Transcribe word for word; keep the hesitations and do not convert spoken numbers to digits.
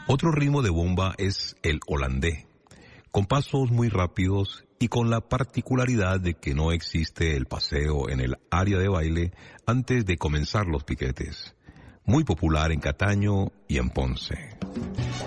Otro ritmo de bomba es el holandés, con pasos muy rápidos y con la particularidad de que no existe el paseo en el área de baile antes de comenzar los piquetes. Muy popular en Cataño y en Ponce.